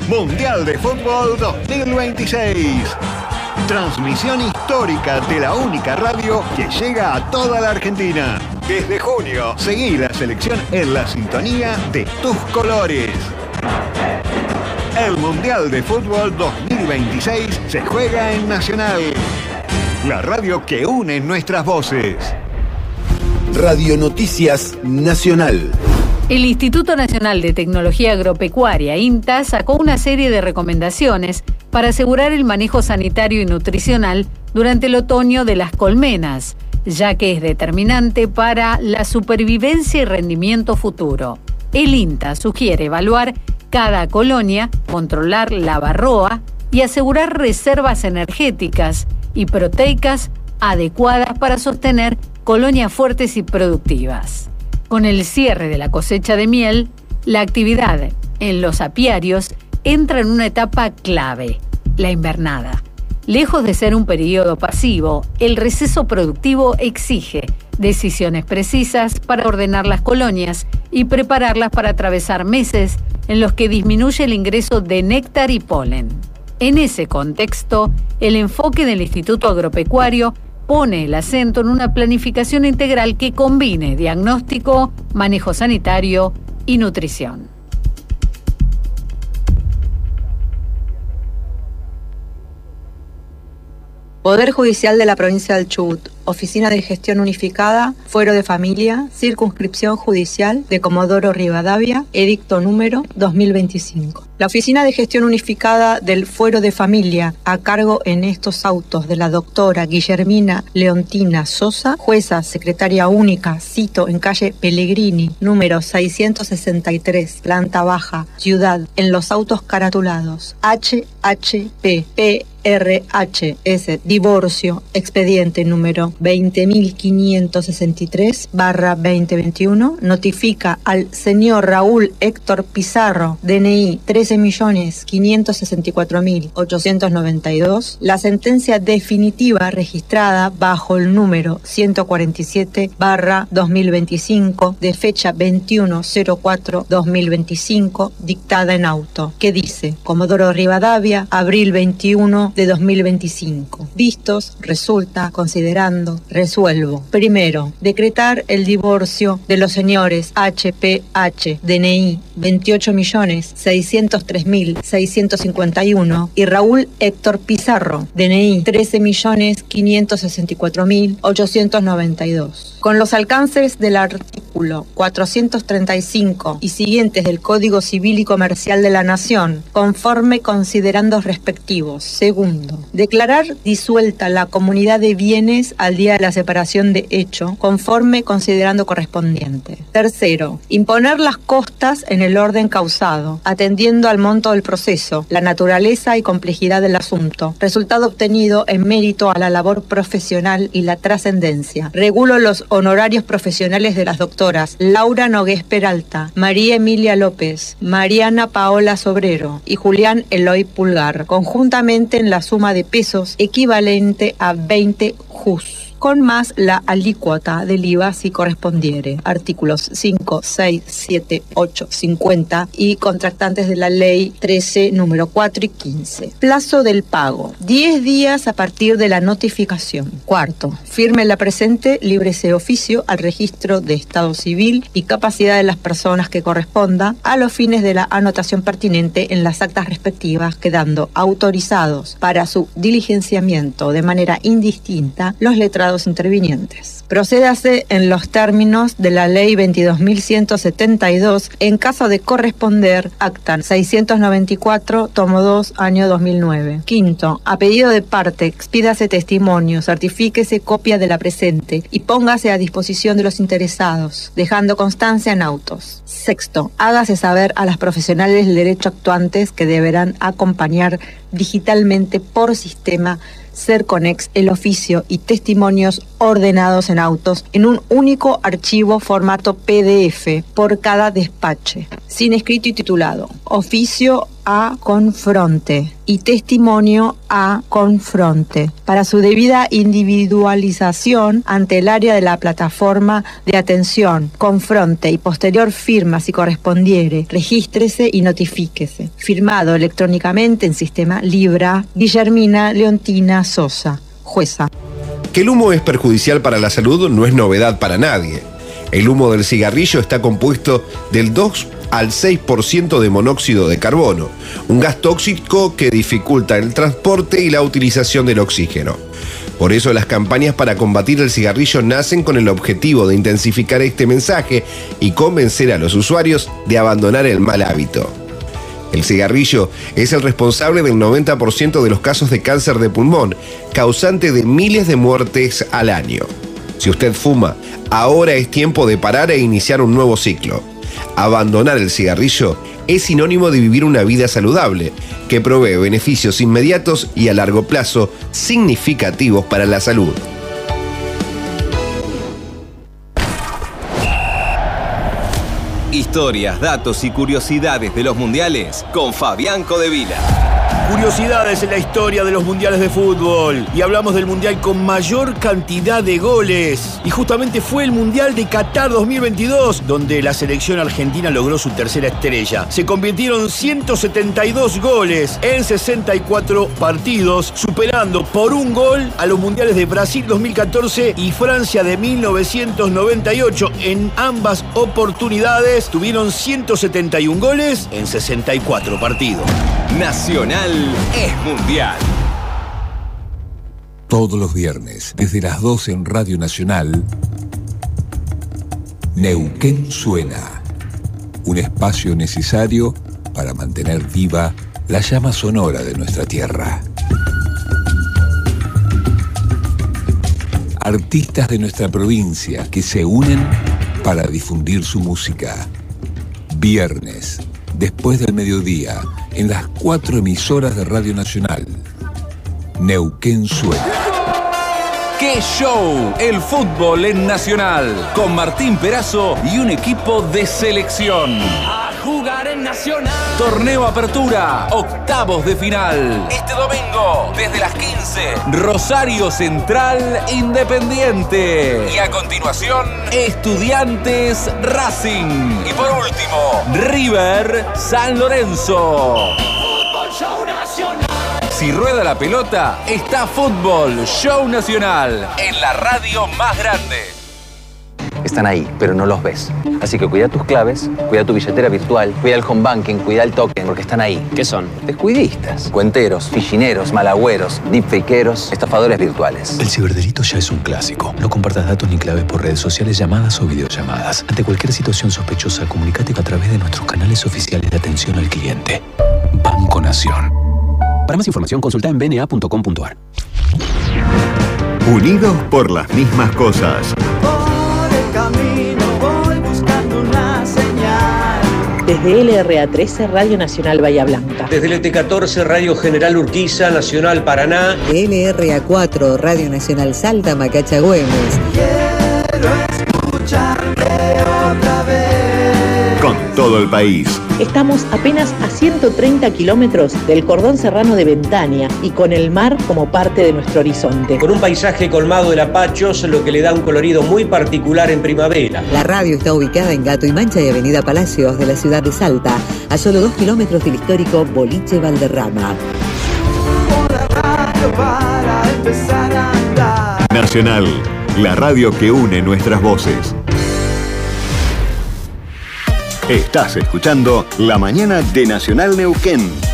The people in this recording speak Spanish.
Mundial de Fútbol 2026. Transmisión histórica de la única radio que llega a toda la Argentina. Desde junio, seguí la selección en la sintonía de tus colores. El Mundial de Fútbol 2026 se juega en Nacional, la radio que une nuestras voces. Radio Noticias Nacional. El Instituto Nacional de Tecnología Agropecuaria, INTA, sacó una serie de recomendaciones para asegurar el manejo sanitario y nutricional durante el otoño de las colmenas, ya que es determinante para la supervivencia y rendimiento futuro. El INTA sugiere evaluar cada colonia, controlar la varroa y asegurar reservas energéticas y proteicas adecuadas para sostener colonias fuertes y productivas. Con el cierre de la cosecha de miel, la actividad en los apiarios entra en una etapa clave, la invernada. Lejos de ser un periodo pasivo, el receso productivo exige decisiones precisas para ordenar las colonias y prepararlas para atravesar meses en los que disminuye el ingreso de néctar y polen. En ese contexto, el enfoque del Instituto Agropecuario pone el acento en una planificación integral que combine diagnóstico, manejo sanitario y nutrición. Poder Judicial de la Provincia del Chubut, Oficina de Gestión Unificada, Fuero de Familia, Circunscripción Judicial de Comodoro Rivadavia, Edicto número 2025. La Oficina de Gestión Unificada del Fuero de Familia, a cargo en estos autos de la doctora Guillermina Leontina Sosa, jueza secretaria única, cito en calle Pellegrini, número 663, planta baja, Ciudad, en los autos caratulados HHP, PRHS, divorcio, expediente número 20.563/2021, notifica al señor Raúl Héctor Pizarro, DNI 13.564.892, la sentencia definitiva registrada bajo el número 147/2025 de fecha 21/04/2025, dictada en auto, que dice: Comodoro Rivadavia, abril 21 de 2025. Vistos, resulta, considerando, resuelvo. Primero, decretar el divorcio de los señores HPH, DNI 28.603.651 y Raúl Héctor Pizarro, DNI 13.564.892. Con los alcances del artículo 435 y siguientes del Código Civil y Comercial de la Nación, conforme considerandos respectivos. Segundo, declarar disuelta la comunidad de bienes al día de la separación de hecho, conforme considerando correspondiente. Tercero, imponer las costas en el orden causado, atendiendo al monto del proceso, la naturaleza y complejidad del asunto, resultado obtenido en mérito a la labor profesional y la trascendencia. Regulo los honorarios profesionales de las doctoras Laura Nogués Peralta, María Emilia López, Mariana Paola Sobrero y Julián Eloy Pulgar, conjuntamente en la suma de pesos equivalente a 20 jus, con más la alícuota del IVA si correspondiere. Artículos 5, 6, 7, 8, 50 y contractantes de la Ley 13, número 4 y 15. Plazo del pago: 10 días a partir de la notificación. Cuarto, firme la presente, líbrese oficio al registro de Estado Civil y capacidad de las personas que corresponda a los fines de la anotación pertinente en las actas respectivas, quedando autorizados para su diligenciamiento de manera indistinta los letrados intervinientes. Procédase en los términos de la Ley 22.172 en caso de corresponder acta 694, tomo 2, año 2009. Quinto, a pedido de parte, expídase testimonio, certifíquese copia de la presente y póngase a disposición de los interesados, dejando constancia en autos. Sexto, hágase saber a las profesionales del derecho actuantes que deberán acompañar digitalmente por sistema Cerconex el oficio y testimonios ordenados en autos en un único archivo formato PDF por cada despache, sin escrito y titulado. Oficio a Confronte y testimonio a Confronte para su debida individualización ante el área de la plataforma de atención Confronte y posterior firma si correspondiere, regístrese y notifíquese. Firmado electrónicamente en sistema Libra, Guillermina Leontina Sosa, jueza. Que el humo es perjudicial para la salud no es novedad para nadie. El humo del cigarrillo está compuesto del 2 al 6% de monóxido de carbono, un gas tóxico que dificulta el transporte y la utilización del oxígeno. Por eso las campañas para combatir el cigarrillo nacen con el objetivo de intensificar este mensaje y convencer a los usuarios de abandonar el mal hábito. El cigarrillo es el responsable del 90% de los casos de cáncer de pulmón, causante de miles de muertes al año. Si usted fuma, ahora es tiempo de parar e iniciar un nuevo ciclo. Abandonar el cigarrillo es sinónimo de vivir una vida saludable, que provee beneficios inmediatos y a largo plazo significativos para la salud. Historias, datos y curiosidades de los mundiales con Fabián Codevila. Curiosidades en la historia de los mundiales de fútbol. Y hablamos del mundial con mayor cantidad de goles. Y justamente fue el mundial de Qatar 2022, donde la selección argentina logró su tercera estrella. Se convirtieron 172 goles en 64 partidos, superando por un gol a los mundiales de Brasil 2014 y Francia de 1998. En ambas oportunidades tuvieron 171 goles en 64 partidos. Nacional es mundial. Todos los viernes, desde las 12 en Radio Nacional, Neuquén Suena. Un espacio necesario para mantener viva la llama sonora de nuestra tierra. Artistas de nuestra provincia que se unen para difundir su música. Viernes, después del mediodía, en las 4 emisoras de Radio Nacional. Neuquén Suena. ¡Qué show! El fútbol en Nacional, con Martín Perazo y un equipo de selección. A jugar en Nacional. Torneo Apertura, octavos de final. Este domingo, desde las 15, Rosario Central Independiente. Y a continuación, Estudiantes Racing. Y por último, River San Lorenzo. Fútbol Show Nacional. Si rueda la pelota, está Fútbol Show Nacional en la radio más grande. Están ahí, pero no los ves. Así que cuida tus claves, cuida tu billetera virtual, cuida el home banking, cuida el token, porque están ahí. ¿Qué son? Descuidistas, cuenteros, fichineros, malagüeros, deepfakeros, estafadores virtuales. El ciberdelito ya es un clásico. No compartas datos ni claves por redes sociales, llamadas o videollamadas. Ante cualquier situación sospechosa, comunícate a través de nuestros canales oficiales de atención al cliente. Banco Nación. Para más información, consulta en bna.com.ar. Unidos por las mismas cosas. Por el camino voy buscando una señal. Desde LRA13, Radio Nacional Bahía Blanca. Desde el ET14, Radio General Urquiza, Nacional Paraná. LRA4, Radio Nacional Salta, Macacha Güemes. Quiero escucharte otra vez. Con todo el país. Estamos apenas a 130 kilómetros del cordón serrano de Ventania y con el mar como parte de nuestro horizonte. Con un paisaje colmado de lapachos, lo que le da un colorido muy particular en primavera. La radio está ubicada en Gato y Mancha y Avenida Palacios de la ciudad de Salta, a solo 2 kilómetros del histórico Boliche Valderrama. Para empezar a andar. Nacional, la radio que une nuestras voces. Estás escuchando La Mañana de Nacional Neuquén.